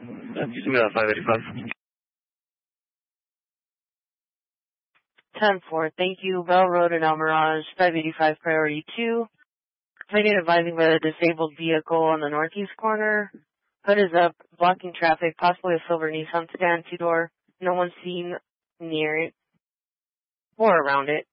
Excuse me, 585. 10-4, thank you. Bell Road in El Mirage, 585 priority 2. Finding advising by the disabled vehicle on the northeast corner. Hood is up, blocking traffic, possibly a silver Nissan sedan, two-door. No one seen near it or around it.